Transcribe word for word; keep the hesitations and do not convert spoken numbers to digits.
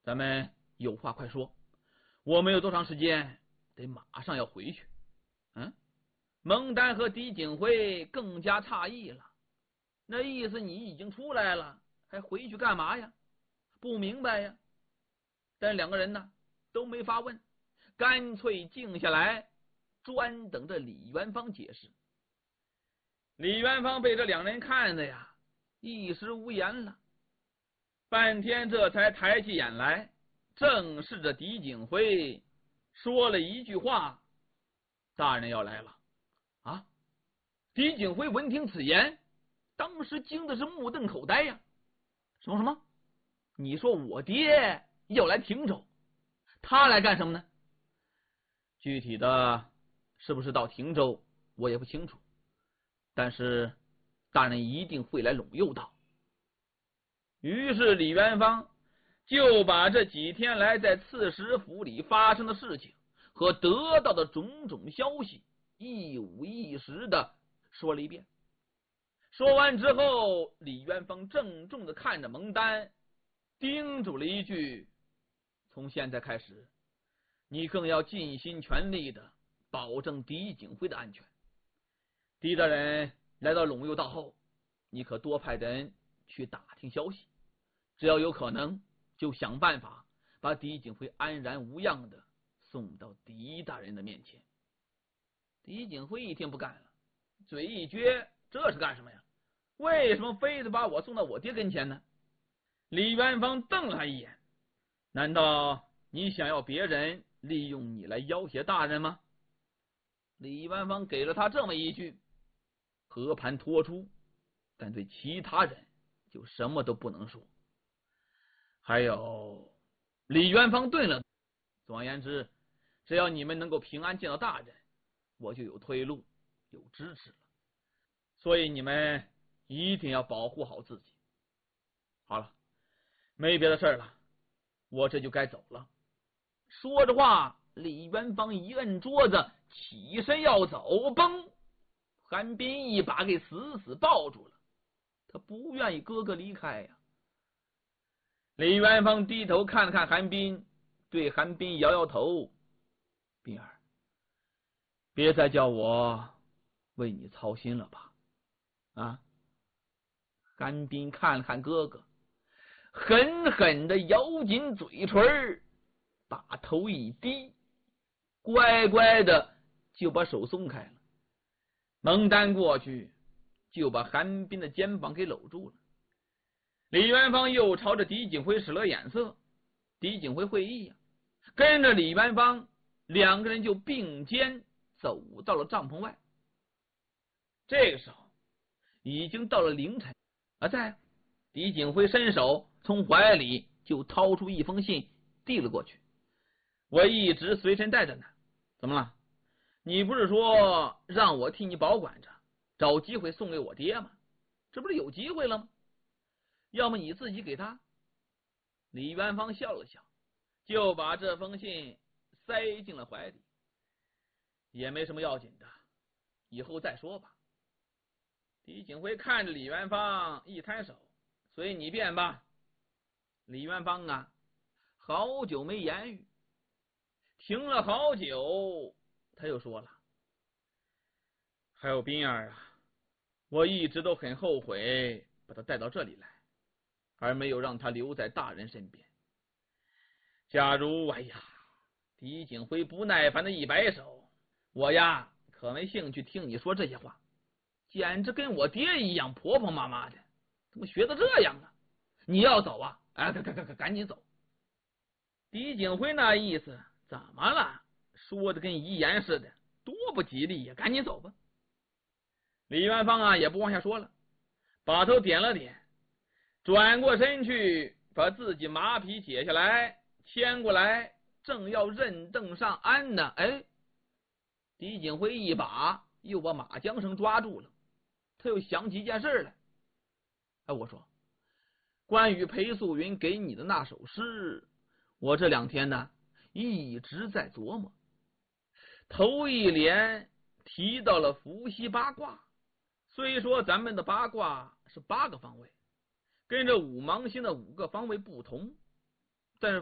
咱们有话快说，我没有多长时间，得马上要回去。嗯，蒙丹和狄景辉更加诧异了，那意思你已经出来了，还回去干嘛呀？不明白呀。但两个人呢都没发问，干脆静下来，专等着李元芳解释。李元芳被这两人看的呀，一时无言了，半天这才抬起眼来，正视着狄景辉，说了一句话：“大人要来了。”啊！狄景辉闻听此言，当时惊的是目瞪口呆呀！什么什么？你说我爹要来汀州，他来干什么呢？具体的是不是到汀州，我也不清楚，但是大人一定会来陇右道。于是李元芳就把这几天来在刺史府里发生的事情和得到的种种消息一五一十的说了一遍。说完之后，李元芳郑重的看着蒙丹，叮嘱了一句：“从现在开始，你更要尽心全力的保证狄景辉的安全。狄大人来到陇右道后，你可多派人去打听消息，只要有可能，就想办法把狄景辉安然无恙的送到狄大人的面前。”狄景辉一听不干了，嘴一撅：“这是干什么呀？为什么非得把我送到我爹跟前呢？”李元芳瞪了他一眼：“难道你想要别人利用你来要挟大人吗？”李元芳给了他这么一句，和盘托出，但对其他人就什么都不能说。还有，李元芳顿了，总而言之，只要你们能够平安见到大人，我就有退路，有支持了。所以你们一定要保护好自己。好了，没别的事了，我这就该走了。说着话，李元芳一摁桌子，起身要走，嘣！韩冰一把给死死抱住了，他不愿意哥哥离开呀。李元芳低头看了看韩冰，对韩冰摇摇头：“冰儿，别再叫我为你操心了吧。”啊！韩冰看了看哥哥，狠狠的咬紧嘴唇，把头一低，乖乖的就把手松开了。蒙丹过去就把韩冰的肩膀给搂住了。李元芳又朝着狄景辉使了眼色，狄景辉会意呀、啊，跟着李元芳两个人就并肩走到了帐篷外。这个时候已经到了凌晨啊！在狄景辉伸手从怀里就掏出一封信递了过去：“我一直随身带着呢，怎么了？你不是说让我替你保管着，找机会送给我爹吗？这不是有机会了吗？要么你自己给他。”李元芳笑了笑，就把这封信塞进了怀里。也没什么要紧的，以后再说吧。狄景辉看着李元芳，一摊手：“随你便吧。”李元芳啊，好久没言语，停了好久，他又说了：“还有冰儿啊，我一直都很后悔把他带到这里来，而没有让他留在大人身边。假如……哎呀！”狄景辉不耐烦的一摆手：“我呀，可没兴趣听你说这些话，简直跟我爹一样婆婆妈妈的，怎么学的这样啊？你要走啊？哎，赶赶赶赶紧走！”狄景辉那意思，怎么了？说的跟遗言似的，多不吉利呀！赶紧走吧。李元芳啊，也不往下说了，把头点了点，转过身去，把自己马匹解下来，牵过来，正要认凳上鞍呢，哎，狄景辉一把又把马缰绳抓住了。他又想起一件事来。哎，我说，关于裴素云给你的那首诗，我这两天呢一直在琢磨。头一联提到了伏羲八卦，虽说咱们的八卦是八个方位，跟这五芒星的五个方位不同，